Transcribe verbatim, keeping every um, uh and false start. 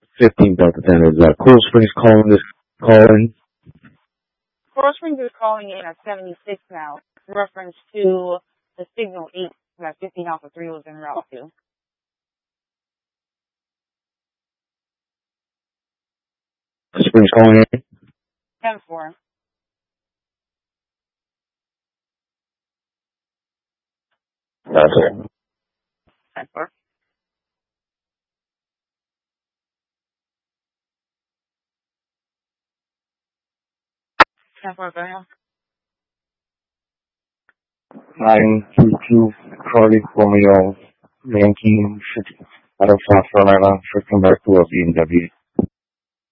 fifteen Delta ten is uh, Cool Springs calling this calling. Coral Springs is calling in at seventy-six now, in reference to the signal eight that fifteen Alpha three was en route to. Springs calling in. ten four. That's it. ten four. ten four, go ahead. nine two two Charlie Romeo Yankee out of South Carolina, should come back to a B M W.